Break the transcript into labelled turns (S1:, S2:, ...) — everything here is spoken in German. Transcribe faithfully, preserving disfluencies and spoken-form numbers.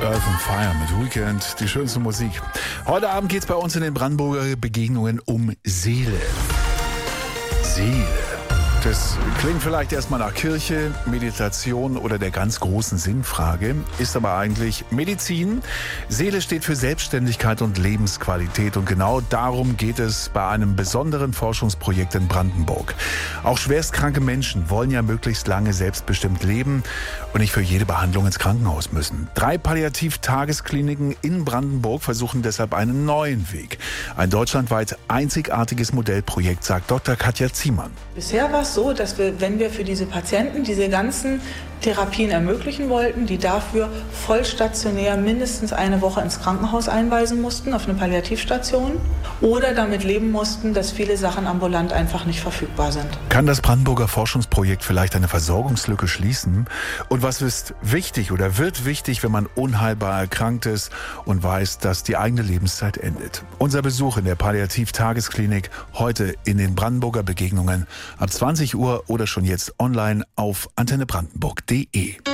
S1: Earth and Fire mit Weekend, die schönste Musik. Heute Abend geht es bei uns in den Brandenburger Begegnungen um Seele. Seele. Das klingt vielleicht erstmal nach Kirche, Meditation oder der ganz großen Sinnfrage, ist aber eigentlich Medizin. Seele steht für Selbstständigkeit und Lebensqualität und genau darum geht es bei einem besonderen Forschungsprojekt in Brandenburg. Auch schwerstkranke Menschen wollen ja möglichst lange selbstbestimmt leben und nicht für jede Behandlung ins Krankenhaus müssen. Drei Palliativ-Tageskliniken in Brandenburg versuchen deshalb einen neuen Weg. Ein deutschlandweit einzigartiges Modellprojekt, sagt Doktor Katja Ziemann.
S2: Bisher war es so, dass wir, wenn wir für diese Patienten diese ganzen Therapien ermöglichen wollten, die dafür vollstationär mindestens eine Woche ins Krankenhaus einweisen mussten, auf eine Palliativstation, oder damit leben mussten, dass viele Sachen ambulant einfach nicht verfügbar sind.
S1: Kann das Brandenburger Forschungsprojekt vielleicht eine Versorgungslücke schließen? Und was ist wichtig oder wird wichtig, wenn man unheilbar erkrankt ist und weiß, dass die eigene Lebenszeit endet? Unser Besuch in der Palliativ-Tagesklinik heute in den Brandenburger Begegnungen ab zwanzig Uhr oder schon jetzt online auf antenne brandenburg punkt de.